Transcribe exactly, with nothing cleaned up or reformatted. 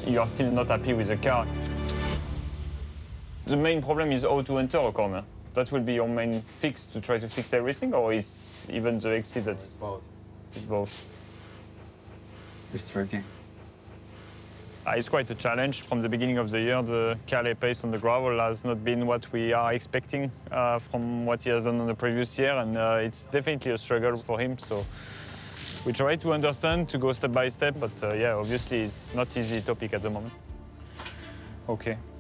you are still not happy with the car. The main problem is how to enter a corner. That will be your main fix to try to fix everything, or is even the exit that... It's both. It's both. It's tricky. Uh, it's quite a challenge. From the beginning of the year, the Calais pace on the gravel has not been what we are expecting uh, from what he has done on the previous year, and uh, it's definitely a struggle for him. So we try to understand, to go step by step, but uh, yeah, obviously it's not easy topic at the moment. Okay.